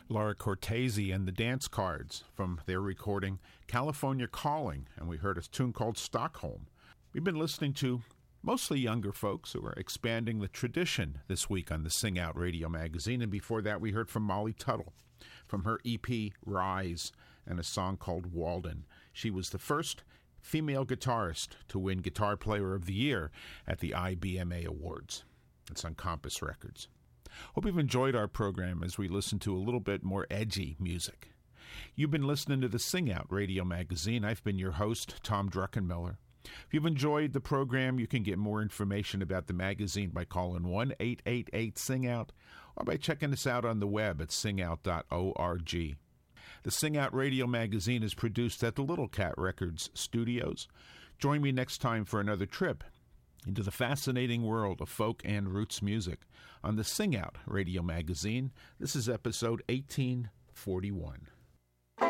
Laura Cortese and the Dance Cards from their recording California Calling, and we heard a tune called Stockholm. We've been listening to mostly younger folks who are expanding the tradition this week on the Sing Out Radio magazine, and before that we heard from Molly Tuttle from her EP Rise and a song called Walden. She was the first female guitarist to win Guitar Player of the Year at the IBMA Awards. It's on Compass Records. Hope you've enjoyed our program as we listen to a little bit more edgy music. You've been listening to the Sing Out Radio magazine. I've been your host, Tom Druckenmiller. If you've enjoyed the program, you can get more information about the magazine by calling 1-888-SING-OUT or by checking us out on the web at singout.org. The Sing Out Radio magazine is produced at the Little Cat Records studios. Join me next time for another trip into the fascinating world of folk and roots music on the Sing Out Radio magazine. This is episode 1841.